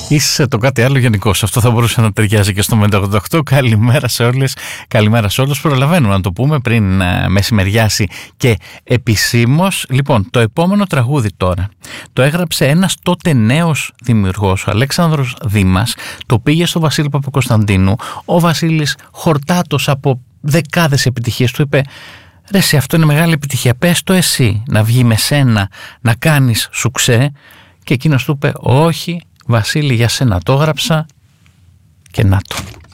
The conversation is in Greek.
Είσαι το κάτι άλλο γενικώς. Αυτό θα μπορούσε να ταιριάζει και στο ΜΕΝΤΑ88. Καλημέρα σε όλες, καλημέρα σε όλους. Προλαβαίνουμε να το πούμε πριν μεσημεριάσει και επισήμως. Λοιπόν, το επόμενο τραγούδι τώρα το έγραψε ένας τότε νέος δημιουργός, ο Αλέξανδρος Δήμας. Το πήγε στο Βασίλη Παπακοσταντίνου. Ο Βασίλης, χορτάτος από δεκάδες επιτυχίες, του είπε: ρε, σε αυτό είναι μεγάλη επιτυχία, πες το εσύ, να βγει με σένα, να κάνεις σουξέ. Και εκείνος του είπε: όχι Βασίλη, για σένα το έγραψα και να το.